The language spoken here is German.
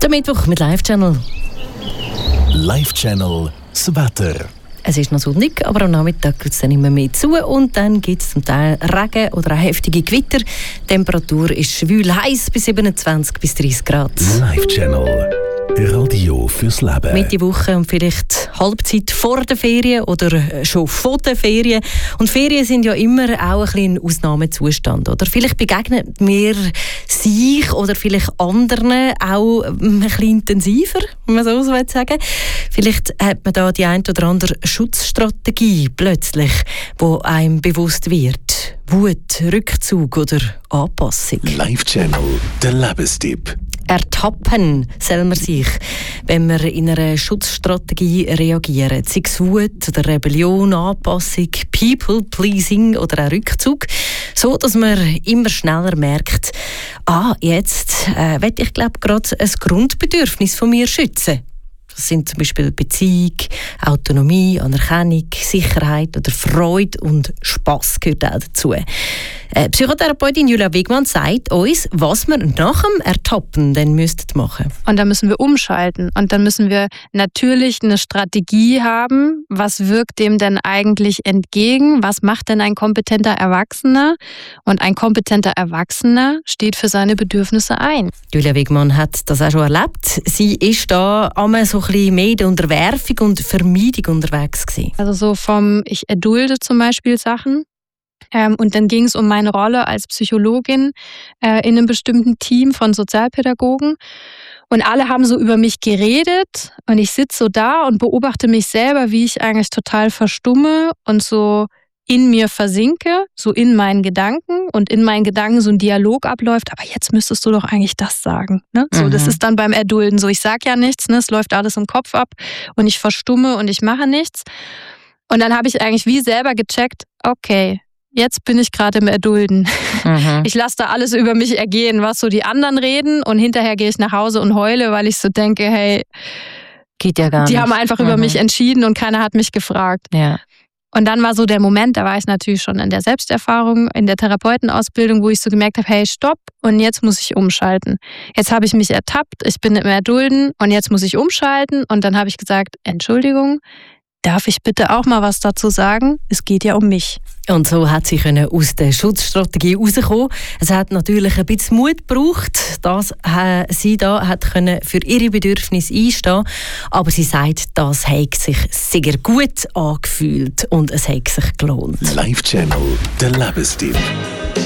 Der Mittwoch mit Live-Channel. Live-Channel, das Wetter. Es ist noch sonnig, aber am Nachmittag geht es dann immer mehr zu und dann gibt es zum Teil Regen oder auch heftige Gewitter. Die Temperatur ist schwül heiß bis 27 bis 30 Grad. Live-Channel, Radio fürs Leben. Mitte Woche und vielleicht Halbzeit vor der Ferien oder schon vor der Ferien. Und Ferien sind ja immer auch ein bisschen ein Ausnahmezustand. Oder vielleicht begegnet mir sich oder vielleicht anderen auch ein bisschen intensiver, wenn man so sagen. Vielleicht hat man da die ein oder andere Schutzstrategie plötzlich, die einem bewusst wird. Wut, Rückzug oder Anpassung. Live-Channel, der Lebenstipp. Ertappen soll man sich, wenn man in einer Schutzstrategie reagiert. Sei es Wut oder Rebellion, Anpassung, People-Pleasing oder auch Rückzug. So, dass man immer schneller merkt, jetzt will ich glaube gerade ein Grundbedürfnis von mir schützen. Das sind zum Beispiel Beziehung, Autonomie, Anerkennung, Sicherheit oder Freude und Spass gehört auch dazu. Psychotherapeutin Julia Wegmann sagt uns, was wir nach dem Ertappen dann müssten machen. Und dann müssen wir umschalten. Und dann müssen wir natürlich eine Strategie haben. Was wirkt dem denn eigentlich entgegen? Was macht denn ein kompetenter Erwachsener? Und ein kompetenter Erwachsener steht für seine Bedürfnisse ein. Julia Wegmann hat das auch schon erlebt. Sie ist da einmal so ein bisschen mehr in der Unterwerfung und Vermeidung unterwegs gewesen. Also so ich erdulde zum Beispiel Sachen. Und dann ging es um meine Rolle als Psychologin in einem bestimmten Team von Sozialpädagogen. Und alle haben so über mich geredet und ich sitze so da und beobachte mich selber, wie ich eigentlich total verstumme und so in mir versinke, so in meinen Gedanken und in meinen Gedanken so ein Dialog abläuft. Aber jetzt müsstest du doch eigentlich das sagen. Ne? So, das ist dann beim Erdulden so. Ich sage ja nichts, ne? Es läuft alles im Kopf ab und ich verstumme und ich mache nichts. Und dann habe ich eigentlich wie selber gecheckt, okay, jetzt bin ich gerade im Erdulden. Ich lasse da alles über mich ergehen, was so die anderen reden und hinterher gehe ich nach Hause und heule, weil ich so denke, hey, geht ja gar nicht. Die haben einfach über mich entschieden und keiner hat mich gefragt. Ja. Und dann war so der Moment, da war ich natürlich schon in der Selbsterfahrung, in der Therapeutenausbildung, wo ich so gemerkt habe, hey, stopp, und jetzt muss ich umschalten. Jetzt habe ich mich ertappt, ich bin im Erdulden und jetzt muss ich umschalten. Und dann habe ich gesagt, Entschuldigung, darf ich bitte auch mal was dazu sagen? Es geht ja um mich. Und so hat sie aus der Schutzstrategie rauskommen. Es hat natürlich ein bisschen Mut gebraucht, dass sie da hat können für ihre Bedürfnisse einstehen. Aber sie sagt, das hat sich sehr gut angefühlt und es hat sich gelohnt. Live-Channel, der Lebenstipp.